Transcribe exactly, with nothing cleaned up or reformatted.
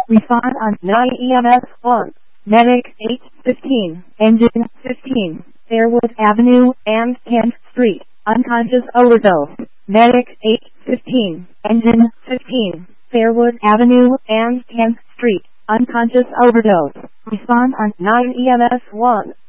Respond on nine E M S one. Medic eight fifteen. Engine fifteen. Fairwood Avenue and Kent Street. Unconscious overdose. Medic eight fifteen. Engine fifteen. Fairwood Avenue and Kent Street. Unconscious overdose. Respond on nine E M S one.